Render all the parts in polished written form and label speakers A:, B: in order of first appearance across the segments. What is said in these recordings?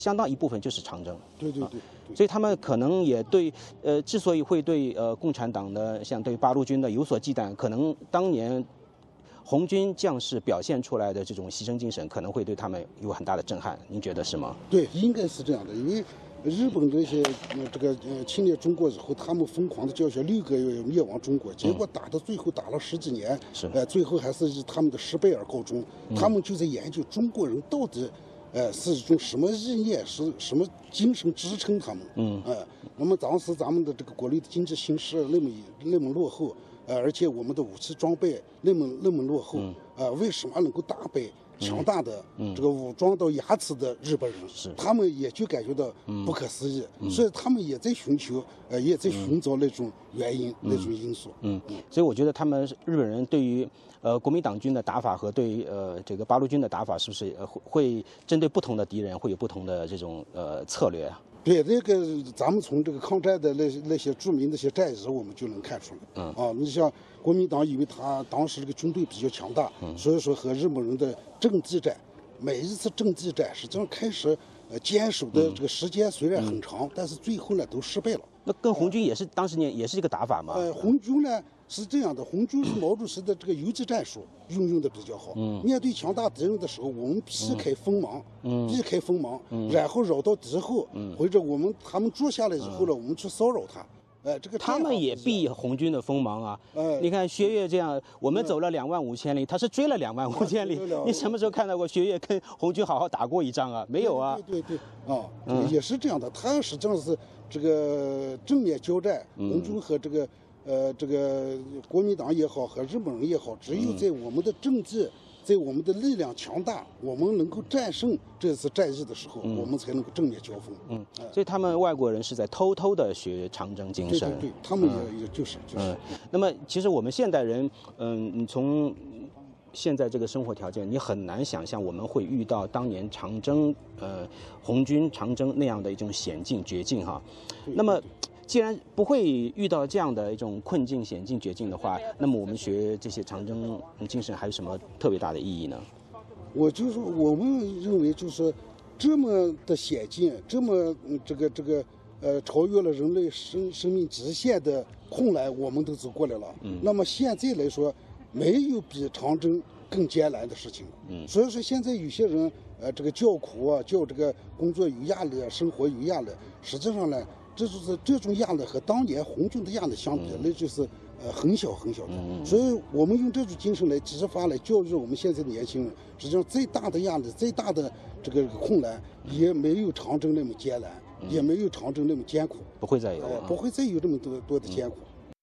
A: 相当一部分就是长征。
B: 对。
A: 所以他们可能也对，之所以会对共产党的像对八路军的有所忌惮，可能当年红军将士表现出来的这种牺牲精神，可能会对他们有很大的震撼。您觉得是吗？
B: 对，应该是这样的，因为日本这些侵略中国以后，他们疯狂的叫嚣6个月灭亡中国，结果打到最后打了10几年，最后还是以他们的失败而告终。他们就在研究中国人到底。是一种什么意念，是什么精神支撑他们？那么当时咱们的这个国内的经济形势那么落后，而且我们的武器装备那么落后，为什么能够打败强大的这个武装到牙齿的日本人？他们也就感觉到不可思议，所以他们也在寻求，也在寻找那种原因、那种因素。
A: 所以我觉得他们日本人对于国民党军的打法和对于这个八路军的打法，是不是会针对不同的敌人会有不同的这种策略啊？
B: 对，这个咱们从这个抗战的那些著名的一些战役，我们就能看出来。你像国民党，因为他当时这个军队比较强大，所以说和日本人的阵地战，每一次阵地战实际上开始坚守的这个时间虽然很长，但是最后呢都失败了。
A: 那跟红军也是当时也是这个打法吗？
B: 红军呢是这样的，红军是毛主席的这个游击战术运用的比较好。面对强大敌人的时候，我们避开锋芒，然后绕到敌后，或者他们坐下来以后呢，我们去骚扰他。这个
A: 他们也避红军的锋芒啊！你看薛岳这样，我们走了25000里，他是追了25000里。你什么时候看到过薛岳跟红军好好打过一仗啊？没有啊！
B: 对，也是这样的。他实际上是这个正面交战，红军和这个国民党也好，和日本人也好，只有在我们的政治。在我们的力量强大，我们能够战胜这次战役的时候，我们才能够正面交锋。
A: 所以他们外国人是在偷偷的学长征精神。
B: 对，他们也就是。
A: 那么其实我们现代人，你从现在这个生活条件，你很难想象我们会遇到当年长征，红军长征那样的一种险境绝境哈。那么。既然不会遇到这样的一种困境、险境、绝境的话，那么我们学这些长征精神还有什么特别大的意义呢？
B: 我们认为就是这么的险境，这么超越了人类生命极限的困难，我们都走过来了。那么现在来说，没有比长征更艰难的事情。所以说现在有些人这个叫苦啊，叫这个工作有压力啊，生活有压力，实际上呢。这种压力和当年红军的压力相比，那就是很小的。所以我们用这种精神来激发、来教育我们现在的年轻人。实际上，再大的压力、再大的这个困难，也没有长征那么艰难，也没有长征那么艰苦。
A: 不会再有，
B: 不会再有这么多的艰苦。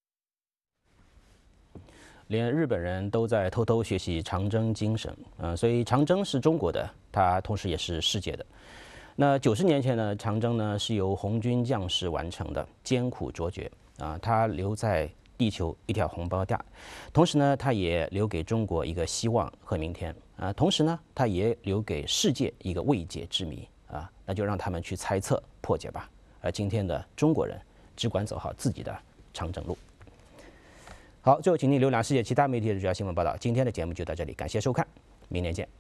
A: 连日本人都在偷偷学习长征精神，所以长征是中国的，它同时也是世界的。那90年前呢，长征呢是由红军将士完成的，艰苦卓绝它留在地球一条红包带，同时呢，它也留给中国一个希望和明天同时呢，它也留给世界一个未解之谜那就让他们去猜测破解吧。而今天的中国人只管走好自己的长征路。好，最后请您浏览世界其他媒体的主要新闻报道。今天的节目就到这里，感谢收看，明年见。